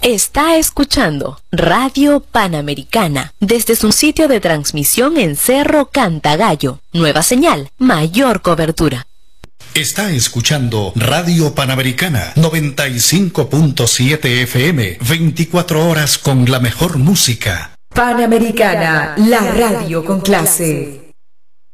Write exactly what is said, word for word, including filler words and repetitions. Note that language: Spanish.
Está escuchando Radio Panamericana desde su sitio de transmisión en Cerro Cantagallo. Nueva señal, mayor cobertura. Está escuchando Radio Panamericana noventa y cinco punto siete F M, veinticuatro horas con la mejor música. Panamericana, la radio con clase.